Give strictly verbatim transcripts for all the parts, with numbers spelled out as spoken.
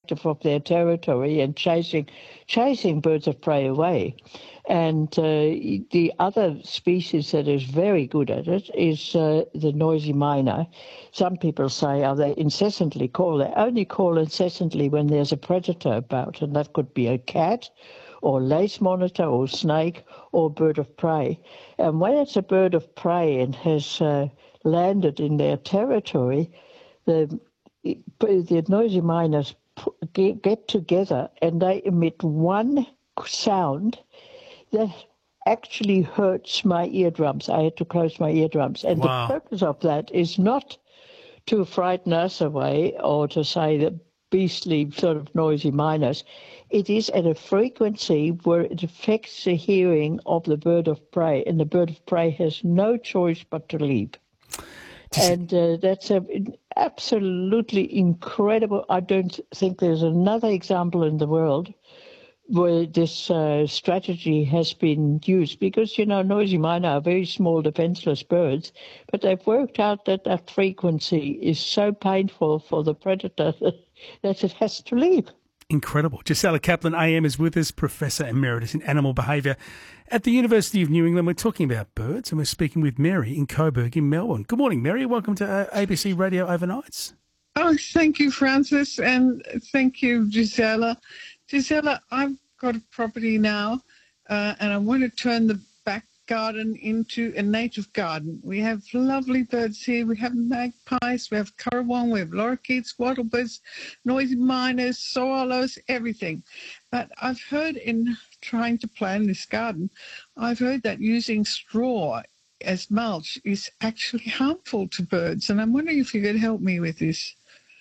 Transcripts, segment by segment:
protective of their territory and chasing chasing birds of prey away. And uh, the other species that is very good at it is uh, the noisy miner. Some people say, oh, they incessantly call. They only call incessantly when there's a predator about, and that could be a cat or lace monitor or snake or bird of prey. And when it's a bird of prey and has uh, landed in their territory, the, the noisy miners get, get together and they emit one sound that actually hurts my eardrums. I had to close my eardrums. And Wow. the purpose of that is not to frighten us away or to say that beastly sort of noisy miners. It is at a frequency where it affects the hearing of the bird of prey, and the bird of prey has no choice but to leave. And uh, that's a, absolutely incredible. I don't think there's another example in the world where this uh, strategy has been used, because, you know, noisy miner are very small, defenseless birds, but they've worked out that that frequency is so painful for the predator that it has to leave. Incredible. Gisela Kaplan, A M, is with us, Professor Emeritus in Animal Behaviour at the University of New England. We're talking about birds, and we're speaking with Mary in Coburg in Melbourne. Good morning, Mary. Welcome to uh, A B C Radio Overnights. Oh, thank you, Francis, and thank you, Gisela. Gisela, I've got a property now, uh, and I want to turn the back garden into a native garden. We have lovely birds here. We have magpies, we have currawong, we have lorikeets, wattlebirds, noisy miners, swallows, everything. But I've heard in trying to plan this garden, I've heard that using straw as mulch is actually harmful to birds, and I'm wondering if you could help me with this.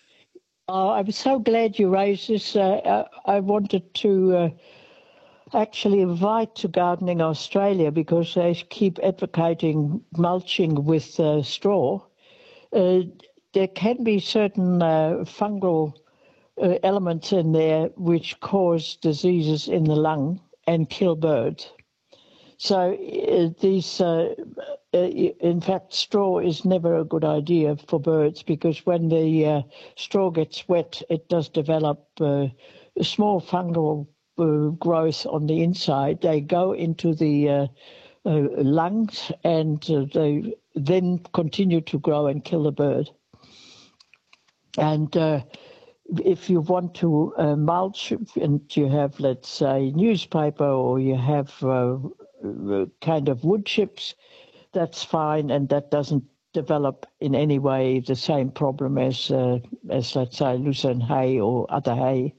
Oh, I'm so glad you raised this. Uh, I wanted to uh, actually invite to Gardening Australia, because they keep advocating mulching with uh, straw. Uh, there can be certain uh, fungal uh, elements in there which cause diseases in the lung and kill birds. So uh, these, uh, uh, in fact, straw is never a good idea for birds, because when the uh, straw gets wet, it does develop uh, a small fungal uh, growth on the inside. They go into the uh, uh, lungs, and uh, they then continue to grow and kill the bird. And uh, if you want to uh, mulch, and you have, let's say, newspaper, or you have uh, kind of wood chips, that's fine, and that doesn't develop in any way the same problem as, uh, as let's say, lucerne hay or other hay.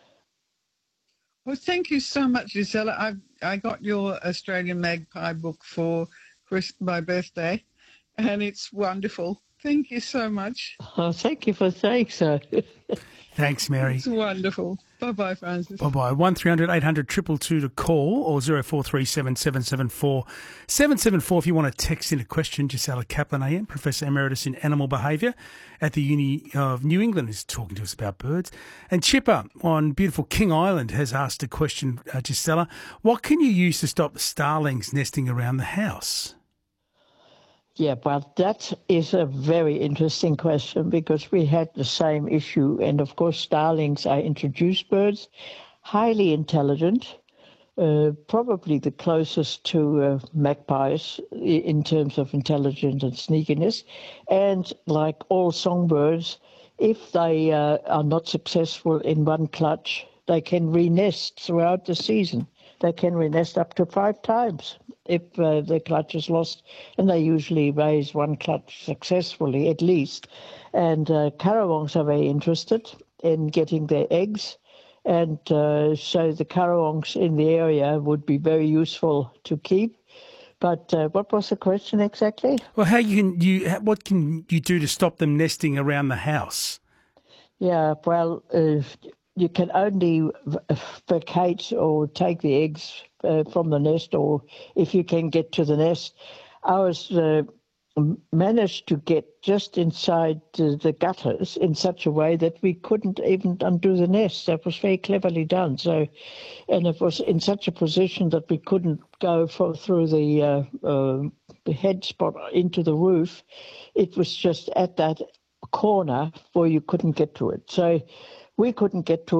Well, thank you so much, Gisela. I I got your Australian magpie book for Chris, my birthday, and it's wonderful. Thank you so much. Oh, thank you for saying so. Thanks, Mary. It's wonderful. Bye-bye, Francis. Bye-bye. one three hundred eight hundred two two two to call, or zero four three seven seven seven four seven seven four if you want to text in a question. Gisela Kaplan, A M, Professor Emeritus in Animal Behaviour at the Uni of New England, is talking to us about birds. And Chipper on beautiful King Island has asked a question, uh, Gisela. What can you use to stop starlings nesting around the house? Yeah, well, that is a very interesting question, because we had the same issue. And of course, starlings are introduced birds, highly intelligent, uh, probably the closest to uh, magpies in terms of intelligence and sneakiness. And like all songbirds, if they uh, are not successful in one clutch, they can re-nest throughout the season. They can re-nest up to five times if uh, the clutch is lost, and they usually raise one clutch successfully at least. And uh, currawongs are very interested in getting their eggs, and uh, so the currawongs in the area would be very useful to keep. But uh, what was the question exactly? Well, how you can you what can you do to stop them nesting around the house? Yeah, well, uh, you can only vacate or take the eggs uh, from the nest, or if you can get to the nest. Ours uh, managed to get just inside the, the gutters in such a way that we couldn't even undo the nest. That was very cleverly done. So, and it was in such a position that we couldn't go for, through the uh, uh, head spot into the roof. It was just at that corner where you couldn't get to it. So we couldn't get to